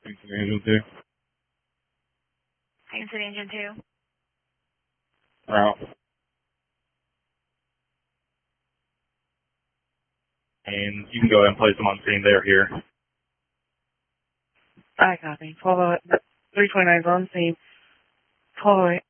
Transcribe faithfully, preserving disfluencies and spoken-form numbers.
Thanks for Angel two. Thanks for Engine two. Route. And you can go ahead and place them on scene. They're here. I copy. Follow it. three twenty-nine's on scene. Follow it.